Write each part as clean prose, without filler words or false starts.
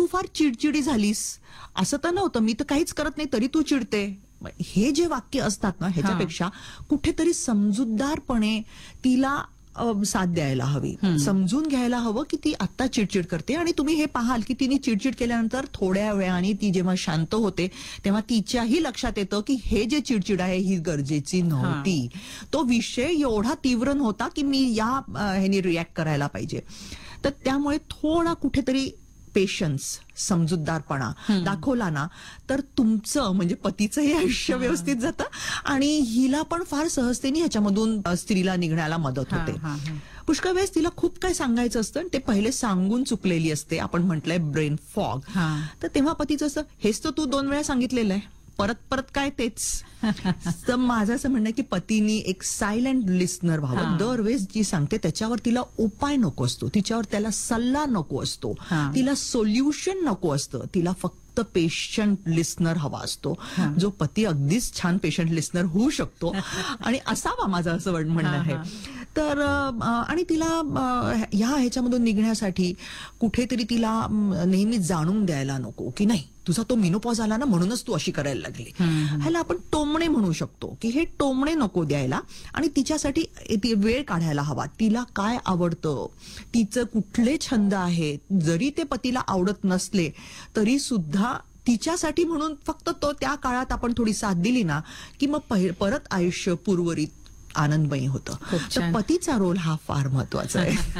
फार चिडचिडी झालीस, असं तर नव्हतं, मी तर काहीच करत नाही तरी तू चिडते. हे जे वाक्य असतात ना, ह्याच्यापेक्षा कुठेतरी समजूतदारपणे तिला साथ द्यायला हवी, समजून घ्यायला हवं की ती आता चिडचिड करते. आणि तुम्ही हे पाहाल की तिने चिडचिड केल्यानंतर थोड्या वेळाने ती जेव्हा शांत होते तेव्हा तिच्याही लक्षात येतं की हे जे चिडचिड आहे ही गरजेची नव्हती. तो विषय एवढा तीव्र नव्हता की मी या ह्यानी रिॲक्ट करायला पाहिजे. तर त्यामुळे थोडा कुठेतरी पेशन्स, समजूतदारपणा दाखवला ना, तर तुमचं म्हणजे पतीचंही आयुष्य व्यवस्थित जातं आणि हिला पण फार सहजतेने ह्याच्यामधून स्त्रीला निघण्याला मदत होते. पुष्कळ वेळेस तिला खूप काय सांगायचं असतं आणि ते पहिले सांगून चुकलेली असते. आपण म्हटलंय ब्रेन फॉग. तर तेव्हा पतीचं असं, हेच तर तू 2 वेळा सांगितलेलं आहे, परत परत काय तेच. तर माझं असं म्हणणं की पतीनी एक सायलेंट लिस्नर व्हावं. दरवेळेस जी सांगते त्याच्यावर तिला उपाय नको असतो, तिच्यावर त्याला सल्ला नको असतो, तिला सोल्युशन नको असतं, तिला फक्त पेशंट लिस्नर हवा असतो. जो पती अगदीच छान पेशंट लिस्नर होऊ शकतो आणि असावा, माझं असं म्हणणं आहे. तर आणि तिला ह्याच्यामधून निघण्यासाठी कुठेतरी तिला नेहमी जाणून द्यायला नको की नाही तुझा तो मेनोपॉज आला ना म्हणूनच तू अशी करायला लागली. ह्याला आपण टोमणे म्हणू शकतो की हे टोमणे नको द्यायला आणि तिच्यासाठी वेळ काढायला हवा. तिला काय आवडतं, तिचं कुठले छंद आहेत, जरी ते पतीला आवडत नसले तरी सुद्धा तिच्यासाठी म्हणून फक्त तो त्या काळात आपण थोडी साथ दिली ना की मग परत आयुष्य पूर्वरित आनंदमयी होतं. तर पतीचा रोल हा फार महत्वाचा आहे.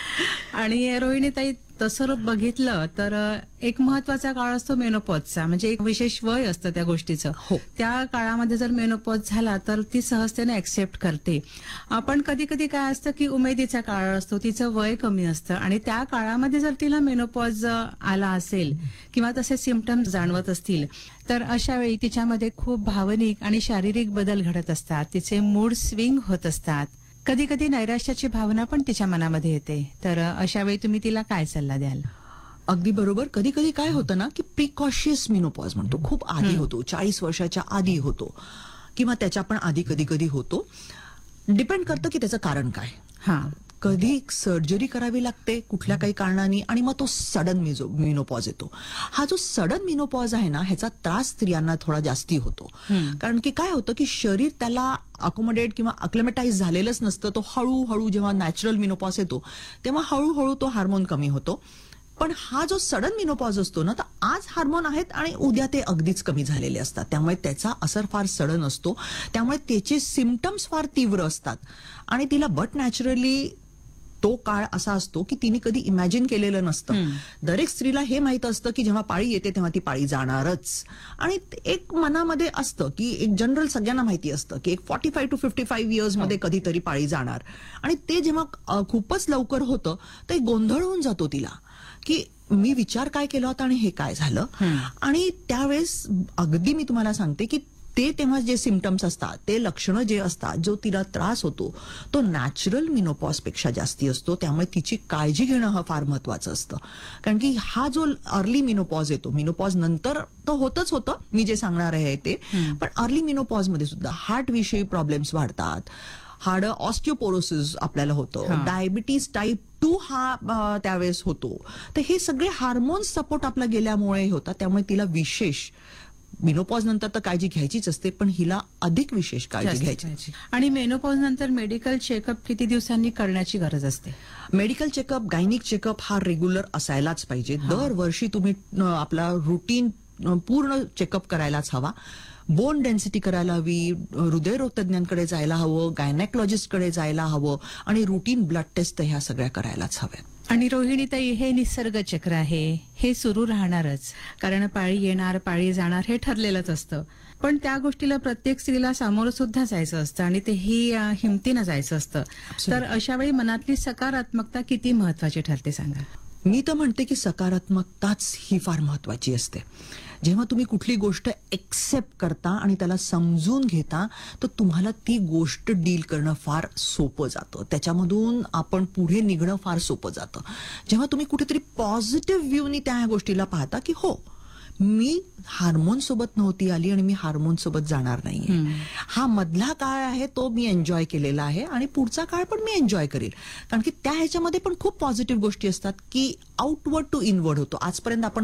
आणि रोहिणीताई, तसं बघितलं तर एक महत्वाचा काळ असतो मेनोपॉजचा, म्हणजे एक विशेष वय असतं त्या गोष्टीचं. त्या काळामध्ये जर मेनोपॉज झाला तर ती सहजतेने ऍक्सेप्ट करते. पण कधी कधी काय असतं की उमेदीचा काळ असतो, तिचं वय कमी असतं आणि त्या काळामध्ये जर तिला मेनोपॉज आला असेल किंवा तसे सिम्पटम्स जाणवत असतील तर अशा वेळी तिच्यामध्ये खूप भावनिक आणि शारीरिक बदल घडत असतात, तिचे मूड स्विंग होत असतात, कधी कधी नैराश्याची भावना पण तिच्या मनामध्ये येते. तर अशा वेळी तुम्ही तिला काय सल्ला द्याल? अगदी बरोबर. कधी कधी काय होतं ना की प्रिकॉशियस मेनोपॉज म्हणतो, खूप आधी होतो, 40 वर्षाच्या आधी होतो किंवा त्याच्या पण आधी कधी कधी होतो. डिपेंड करतं की त्याचं कारण काय. कधी सर्जरी करावी लागते कुठल्या काही कारणाने आणि मग तो सडन मेनोपॉज येतो. हा जो सडन मेनोपॉज आहे ना ह्याचा त्रास स्त्रियांना थोडा जास्ती होतो. कारण की काय होतं की शरीर त्याला अकोमोडेट किंवा अक्लेमेटाइज झालेलंच नसतं. तो हळूहळू जेव्हा नॅचरल मेनोपॉज येतो तेव्हा हळूहळू तो हार्मोन कमी होतो. पण हा जो सडन मेनोपॉज असतो ना, तर आज हार्मोन आहेत आणि उद्या ते अगदीच कमी झालेले असतात. त्यामुळे त्याचा असर फार सडन असतो, त्यामुळे त्याचे सिम्पटम्स फार तीव्र असतात. आणि तिला बट नॅचरली तो काळ असा असतो की तिने कधी इमॅजिन केलेलं नसतं. दरेक स्त्रीला हे माहित असतं की जेव्हा पाळी येते तेव्हा ती पाळी जाणारच. आणि एक मनामध्ये असतं की एक जनरल सगळ्यांना माहिती असतं की एक 45 to 55 इयर्स मध्ये कधीतरी पाळी जाणार. आणि ते जेव्हा खूपच लवकर होतं ते गोंधळ होऊन जातो तिला की मी विचार काय केला होता आणि हे काय झालं. आणि त्यावेळेस अगदी मी तुम्हाला सांगते की ते तेव्हा जे सिम्पटम्स असतात, ते लक्षणं जे असतात, जो तिला त्रास होतो तो नॅचरल मेनोपॉज पेक्षा जास्ती असतो. त्यामुळे तिची काळजी घेणं हा फार महत्वाचं असतं. कारण की हा जो अर्ली मेनोपॉज येतो, मेनोपॉज नंतर तर होतच होतं, मी जे सांगणार आहे ते, पण अर्ली मेनोपॉज मध्ये सुद्धा हार्ट विषयी प्रॉब्लेम्स वाढतात, हार्ड ऑस्टिओपोरोसिस आपल्याला होतं, डायबिटीज टाईप 2 हा त्यावेळेस होतो. तर हे सगळे हार्मोन्स सपोर्ट आपला गेल्यामुळे होतात. त्यामुळे तिला विशेष मेनोपॉज नंतर तर काळजी घ्यायचीच असते, पण हिला अधिक विशेष काळजी घ्यायची. आणि मेनोपॉज नंतर मेडिकल चेकअप किती दिवसांनी करण्याची गरज असते? मेडिकल चेकअप, गायनिक चेकअप हा रेग्युलर असायलाच पाहिजे. दरवर्षी तुम्ही आपला रुटीन पूर्ण चेकअप करायलाच हवा. बोन डेन्सिटी करायला हवी, हृदयरोग तज्ञांकडे जायला हवं, गायनेकॉलॉजिस्टकडे जायला हवं आणि रुटीन ब्लड टेस्ट ह्या सगळ्या करायलाच हव्या. आणि रोहिणीताई, हे निसर्ग चक्र आहे, हे सुरू राहणारच. कारण पाळी येणार, पाळी जाणार हे ठरलेलंच असतं. पण त्या गोष्टीला प्रत्येक स्त्रीला सामोरं सुद्धा जायचं असतं आणि तेही हिमतीनं जायचं असतं. तर अशा वेळी मनातली सकारात्मकता किती महत्वाची ठरते सांगा? मी तर म्हणते की सकारात्मकताच ही फार महत्वाची असते. जेव्हा तुम्ही कुठली गोष्ट एक्सेप्ट करता आणि त्याला समजून घेता तर तुम्हाला ती गोष्ट डील करणं फार सोपं जातं, त्याच्यामधून आपण पुढे निघणं फार सोपं जातं. जेव्हा तुम्ही कुठेतरी पॉझिटिव्ह व्ह्यूनी त्या गोष्टीला पाहता की हो, मी हार्मोन सोबत नव्हती आली आणि मी हार्मोन सोबत जाणार नाहीये, हा मधला काळ आहे तो मी एन्जॉय केलेला आहे आणि पुढचा काळ पण मी एन्जॉय करेल. कारण की त्या ह्याच्यामध्ये पण खूप पॉझिटिव्ह गोष्टी असतात की आउटवर्ड टू इनवर्ड होतो. आजपर्यंत आपण